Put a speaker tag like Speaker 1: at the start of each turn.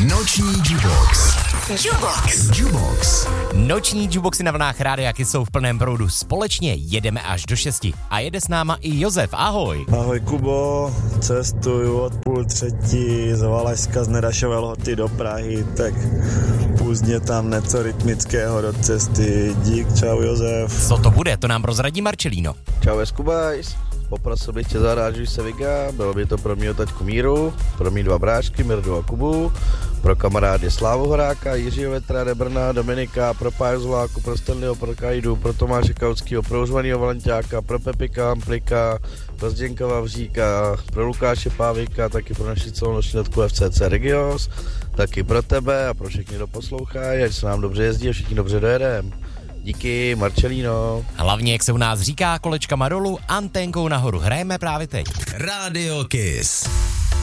Speaker 1: Noční Jubox. Jubox.
Speaker 2: Noční Juboxy na vlnách Rádia Kiss jsou v plném proudu. Společně jedeme až do 6. A jede s náma i Josef. Ahoj.
Speaker 3: Ahoj Kubo, cestuju od 2:30 z Valašska z Nedašové Lhoty do Prahy, tak půzdně tam něco rytmického do cesty. Dík, čau Josef.
Speaker 2: Co to bude, to nám prozradí Marcelino.
Speaker 4: Čau Eskubajs, poprosil bych tě zahrát Žuj se Viga, bylo by to pro mýho taťku Míru, pro mý 2 brášky Mirdu a Kubu, pro kamarády Slávu Horáka, Jiřího Vetra, Brna, Dominika, pro Páju Zláku, pro Stanleyho, pro Kajdu, pro Tomáše Kautského, pro Užvanýho Valenťáka, pro Pepika Amplika, pro Zděnka Vavříka, pro Lukáše Pávika, taky pro naši celonoční letku FCC Regios, taky pro tebe a pro všechny, kdo poslouchají, ať se nám dobře jezdí a všichni dobře dojedem. Díky, Marcelino.
Speaker 2: Hlavně, jak se u nás říká, kolečkama dolů, anténkou nahoru. Hrajeme právě teď.
Speaker 1: Rádio Kiss.